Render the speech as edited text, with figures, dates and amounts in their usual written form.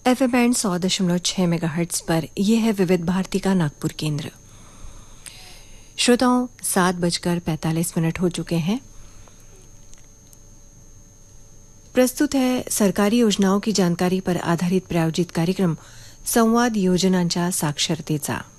FM band 100.6 megahertz पर यह है विविध भारती का नागपुर केंद्र। श्रोताओं, 7:45 हो चुके हैं। प्रस्तुत है सरकारी योजनाओं की जानकारी पर आधारित प्रायोजित कार्यक्रम संवाद योजनांच्या साक्षरतेचा।